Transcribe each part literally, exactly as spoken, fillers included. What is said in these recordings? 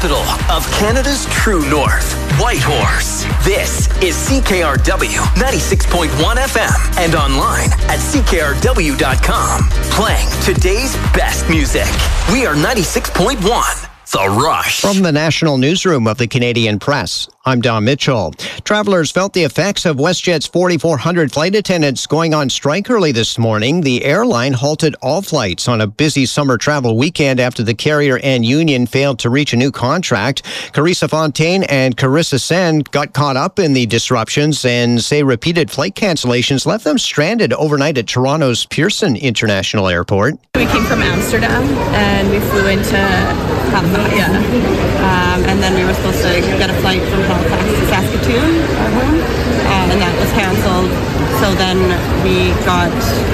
capital of Canada's true north, Whitehorse. This is C K R W ninety-six point one F M and online at C K R W dot com. Playing today's best music. We are ninety-six point one. The Rush. From the National Newsroom of the Canadian Press, I'm Don Mitchell. Travelers felt the effects of WestJet's forty-four hundred flight attendants going on strike early this morning. The airline halted all flights on a busy summer travel weekend after the carrier and union failed to reach a new contract. Carissa Fontaine and Carissa Sen got caught up in the disruptions and say repeated flight cancellations left them stranded overnight at Toronto's Pearson International Airport. We came from Amsterdam and we flew into Halifax. Yeah. Um, and then we were supposed to get a flight from Halifax to Saskatoon, our home, uh, and that was canceled. So then we got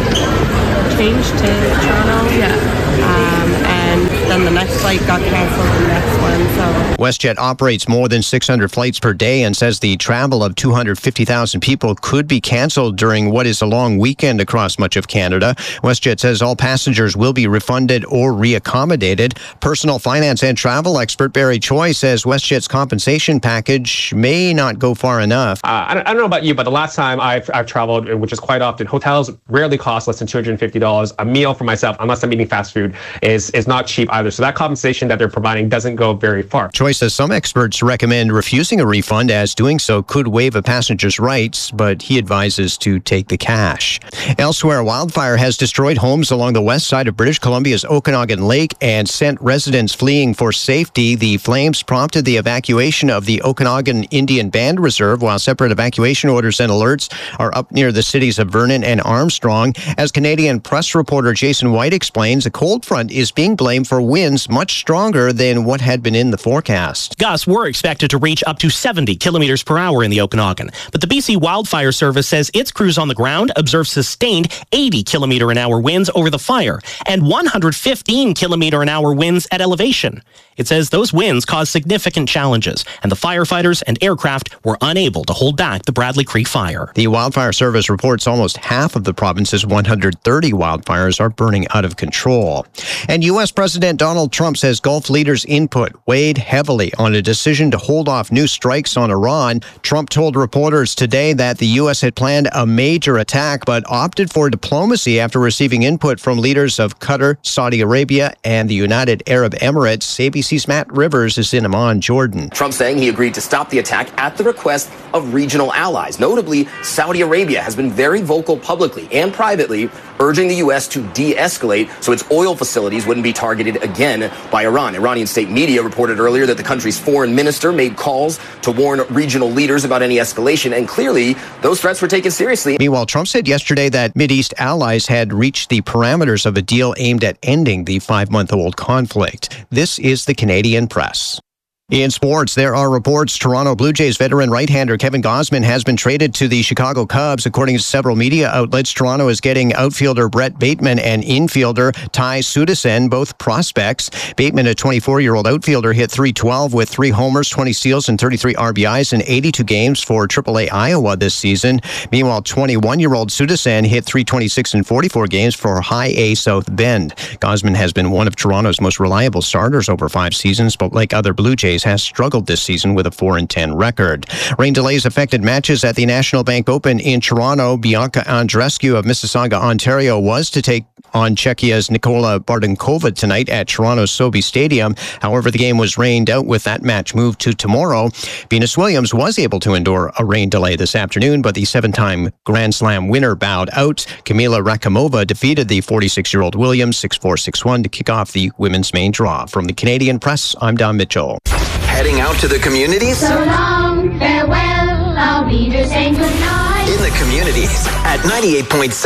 changed to Toronto. Yeah. Um, and then the next flight got canceled, and the next one. So WestJet operates more than six hundred flights per day and says the travel of two hundred fifty thousand people could be canceled during what is a long weekend across much of Canada. WestJet says all passengers will be refunded or reaccommodated. Personal finance and travel expert Barry Choi says WestJet's compensation package may not go far enough. Uh, I, don't, I don't know about you, but the last time I've, I've traveled, which is quite often, hotels rarely cost less than two hundred fifty dollars. A meal for myself, unless I'm eating fast food, is, is not cheap either. So that compensation that they're providing doesn't go very far. Choi says some experts recommend refusing a refund as doing so could waive a passenger's rights, but he advises to take the cash. Elsewhere, a wildfire has destroyed homes along the west side of British Columbia's Okanagan Lake and sent residents fleeing for safety. The flames prompted the evacuation of the Okanagan Indian Band Reserve, while separate evacuation orders and alerts are up near the cities of Vernon and Armstrong. As Canadian Press reporter Jason White explains, a cold front is being blamed for winds much stronger than what had been in the forecast. Gusts were expected to reach up to seventy kilometers per hour in the Okanagan, but the B C Wildfire Service says its crews on the ground observed sustained eighty kilometer an hour winds over the fire and one hundred fifteen kilometer an hour winds at elevation. It says those winds caused significant challenges, and the firefighters and aircraft were unable to hold back the Bradley Creek fire. The Wildfire Service reports almost half of the province's one hundred thirty wildfires are burning out of control. And U S President Donald Trump says Gulf leaders' input weighed heavily on a decision to hold off new strikes on Iran. Trump told reporters today that the U S had planned a major attack, but opted for diplomacy after receiving input from leaders of Qatar, Saudi Arabia, and the United Arab Emirates. A B C's Matt Rivers is in Amman, Jordan. Trump saying he agreed to stop the attack at the request of regional allies. Notably, Saudi Arabia has been very vocal publicly and privately, urging the U S to de-escalate so its oil facilities wouldn't be targeted again by Iran. Iranian state media reported earlier that the country's foreign minister made calls to warn regional leaders about any escalation, and clearly thlose threats were taken seriously. Meanwhile, Trump said yesterday that Mideast allies had reached the parameters of a deal aimed at ending the five-month-old conflict. This is the Canadian Press. In sports, there are reports Toronto Blue Jays veteran right-hander Kevin Gausman has been traded to the Chicago Cubs. According to several media outlets, Toronto is getting outfielder Brett Bateman and infielder Ty Sudesen, both prospects. Bateman, a twenty-four-year-old outfielder, hit three twelve with three homers, twenty steals, and thirty-three R B Is in eighty-two games for triple A Iowa this season. Meanwhile, twenty-one-year-old Sudesen hit three twenty-six in forty-four games for High A South Bend. Gausman has been one of Toronto's most reliable starters over five seasons, but like other Blue Jays, has struggled this season with a four and ten record. Rain delays affected matches at the National Bank Open in Toronto. Bianca Andreescu of Mississauga, Ontario, was to take on Czechia's Nikola Bardenkova tonight at Toronto's Sobe Stadium. However, the game was rained out with that match moved to tomorrow. Venus Williams was able to endure a rain delay this afternoon, but the seven-time Grand Slam winner bowed out. Kamila Rakimova defeated the forty-six-year-old Williams six four, six one to kick off the women's main draw. From the Canadian Press, I'm Don Mitchell. Heading out to the communities? So long, farewell, our leaders saying goodnight. In the communities at ninety-eight point seven.